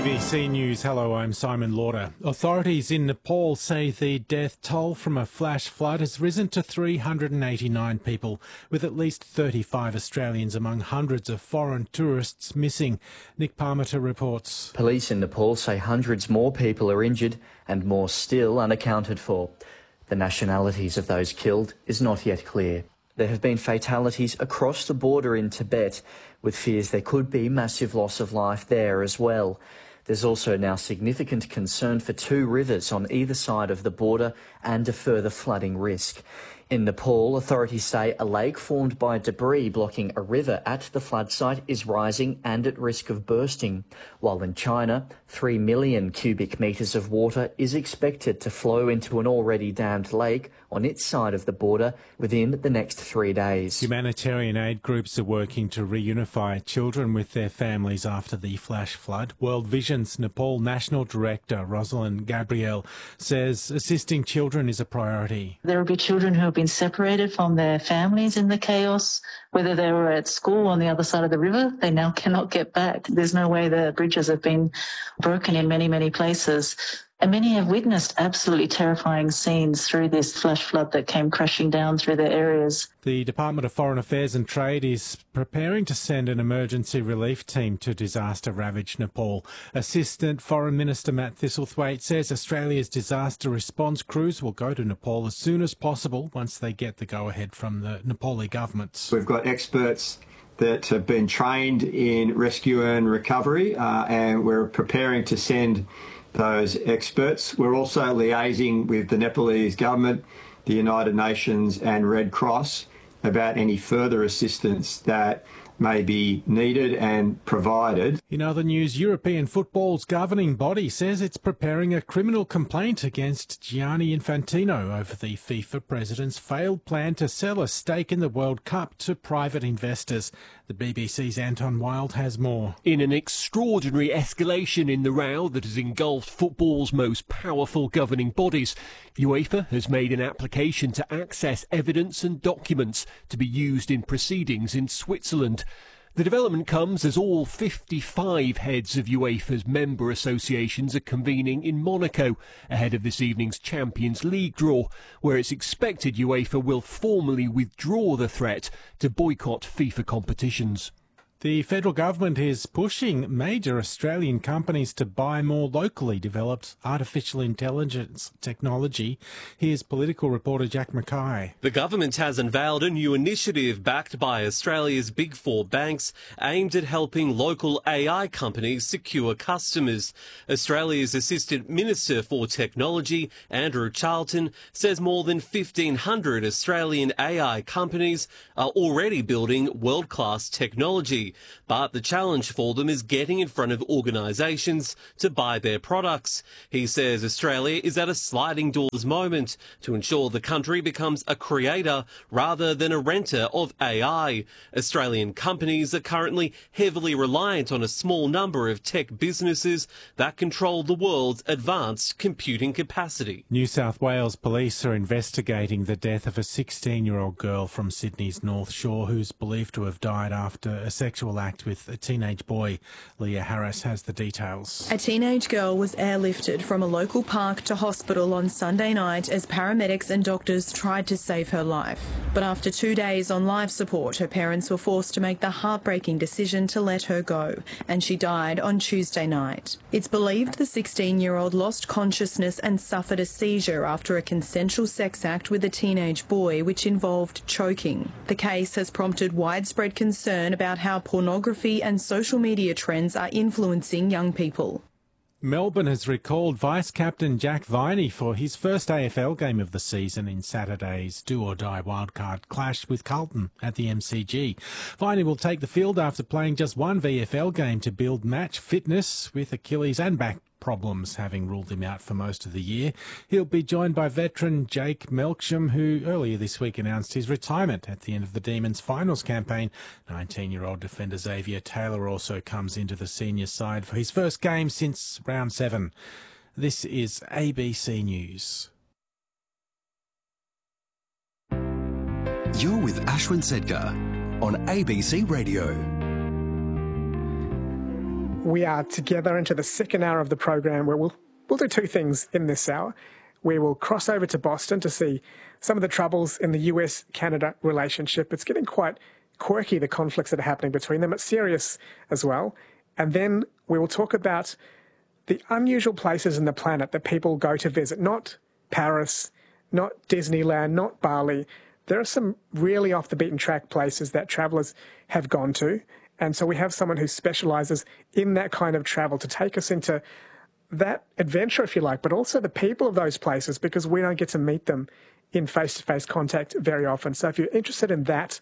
ABC News. Hello, I'm Simon Lauder. Authorities in Nepal say the death toll from a flash flood has risen to 389 people, with at least 35 Australians among hundreds of foreign tourists missing. Nick Parmiter reports. Police in Nepal say hundreds more people are injured and more still unaccounted for. The nationalities of those killed is not yet clear. There have been fatalities across the border in Tibet, with fears there could be massive loss of life there as well. There's also now significant concern for two rivers on either side of the border and a further flooding risk. In Nepal, authorities say a lake formed by debris blocking a river at the flood site is rising and at risk of bursting, while in China, 3 million cubic metres of water is expected to flow into an already dammed lake on its side of the border within the next 3 days. Humanitarian aid groups are working to reunify children with their families after the flash flood. World Vision's Nepal National Director, Rosalind Gabriel, says assisting children is a priority. There will be children who have been separated from their families in the chaos, whether they were at school on the other side of the river, they now cannot get back. There's no way the bridges have been broken in many, many places. And many have witnessed absolutely terrifying scenes through this flash flood that came crashing down through their areas. The Department of Foreign Affairs and Trade is preparing to send an emergency relief team to disaster-ravaged Nepal. Assistant Foreign Minister Matt Thistlethwaite says Australia's disaster response crews will go to Nepal as soon as possible once they get the go-ahead from the Nepali government. We've got experts that have been trained in rescue and recovery, and we're preparing to send those experts. We're also liaising with the Nepalese government, the United Nations and Red Cross about any further assistance that may be needed and provided. In other news, European football's governing body says it's preparing a criminal complaint against Gianni Infantino over the FIFA president's failed plan to sell a stake in the World Cup to private investors. The BBC's Anton Wild has more. In an extraordinary escalation in the row that has engulfed football's most powerful governing bodies, UEFA has made an application to access evidence and documents to be used in proceedings in Switzerland. The development comes as all 55 heads of UEFA's member associations are convening in Monaco ahead of this evening's Champions League draw, where it's expected UEFA will formally withdraw the threat to boycott FIFA competitions. The federal government is pushing major Australian companies to buy more locally developed artificial intelligence technology. Here's political reporter Jack Mackay. The government has unveiled a new initiative backed by Australia's Big Four banks aimed at helping local AI companies secure customers. Australia's Assistant Minister for Technology, Andrew Charlton, says more than 1,500 Australian AI companies are already building world-class technology. But the challenge for them is getting in front of organisations to buy their products. He says Australia is at a sliding doors moment to ensure the country becomes a creator rather than a renter of AI. Australian companies are currently heavily reliant on a small number of tech businesses that control the world's advanced computing capacity. New South Wales police are investigating the death of a 16-year-old girl from Sydney's North Shore who's believed to have died after a sexual act with a teenage boy. Leah Harris has the details. A teenage girl was airlifted from a local park to hospital on Sunday night as paramedics and doctors tried to save her life. But after 2 days on life support, her parents were forced to make the heartbreaking decision to let her go, and she died on Tuesday night. It's believed the 16-year-old lost consciousness and suffered a seizure after a consensual sex act with a teenage boy, which involved choking. The case has prompted widespread concern about how pornography and social media trends are influencing young people. Melbourne has recalled vice-captain Jack Viney for his first AFL game of the season in Saturday's do-or-die wildcard clash with Carlton at the MCG. Viney will take the field after playing just one VFL game to build match fitness, with Achilles and back problems having ruled him out for most of the year. He'll be joined by veteran Jake Melksham, who earlier this week announced his retirement at the end of the Demons finals campaign. 19-year-old defender Xavier Taylor also comes into the senior side for his first game since round 7. This is ABC News. You're with Ashwin Sedgar on ABC Radio. We are together into the second hour of the program where we'll do two things in this hour. We will cross over to Boston to see some of the troubles in the US-Canada relationship. It's getting quite quirky, the conflicts that are happening between them. It's serious as well. And then we will talk about the unusual places in the planet that people go to visit. Not Paris, not Disneyland, not Bali. There are some really off-the-beaten-track places that travellers have gone to. And so we have someone who specialises in that kind of travel to take us into that adventure, if you like, but also the people of those places, because we don't get to meet them in face-to-face contact very often. So if you're interested in that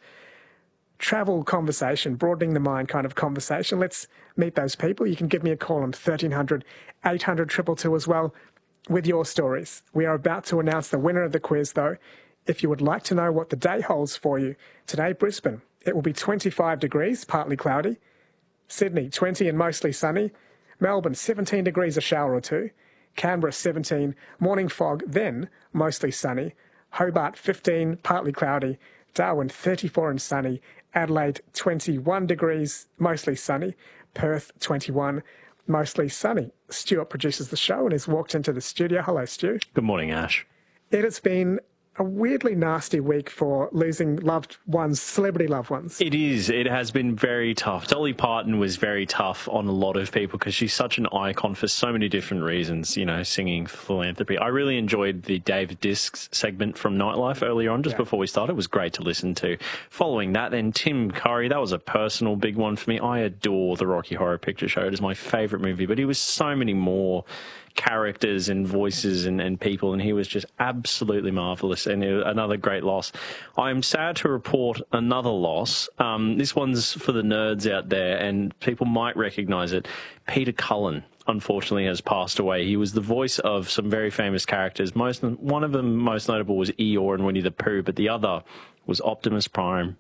travel conversation, broadening the mind kind of conversation, let's meet those people. You can give me a call on 1300 800 222 as well with your stories. We are about to announce the winner of the quiz, though. If you would like to know what the day holds for you, today, Brisbane, it will be 25 degrees, partly cloudy. Sydney, 20 and mostly sunny. Melbourne, 17 degrees, a shower or two. Canberra, 17, morning fog, then mostly sunny. Hobart, 15, partly cloudy. Darwin, 34 and sunny. Adelaide, 21 degrees, mostly sunny. Perth, 21, mostly sunny. Stuart produces the show and has walked into the studio. Hello, Stu. Good morning, Ash. It has been a weirdly nasty week for losing loved ones, celebrity loved ones. It is. It has been very tough. Dolly Parton was very tough on a lot of people because she's such an icon for so many different reasons, you know, singing philanthropy. I really enjoyed the David Discs segment from Nightlife earlier on, just before we started. It was great to listen to. Following that, then Tim Curry, that was a personal big one for me. I adore the Rocky Horror Picture Show. It is my favourite movie, but he was so many more characters and voices and people, and he was just absolutely marvellous, and another great loss. I'm sad to report another loss. This one's for the nerds out there, and people might recognise it. Peter Cullen, unfortunately, has passed away. He was the voice of some very famous characters. One of them, most notable, was Eeyore and Winnie the Pooh, but the other was Optimus Prime,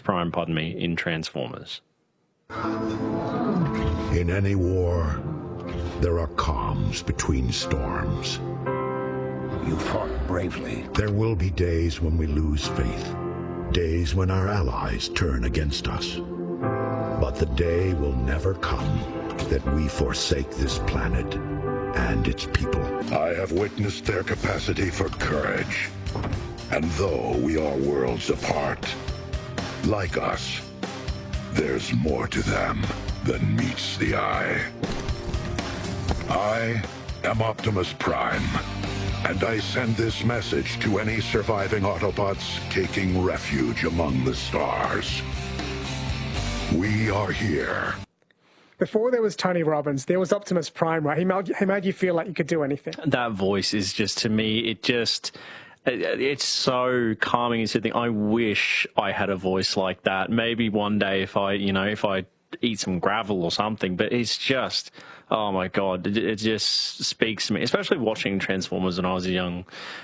in Transformers. In any war, there are calms between storms. You fought bravely. There will be days when we lose faith. Days when our allies turn against us. But the day will never come that we forsake this planet and its people. I have witnessed their capacity for courage. And though we are worlds apart, like us, there's more to them than meets the eye. I am Optimus Prime, and I send this message to any surviving Autobots taking refuge among the stars. We are here. Before there was Tony Robbins, there was Optimus Prime, right? He made you feel like you could do anything. That voice is just, to me, it's so calming and soothing. I wish I had a voice like that. Maybe one day if I eat some gravel or something, but it's just, oh my God, it just speaks to me, especially watching Transformers when I was a young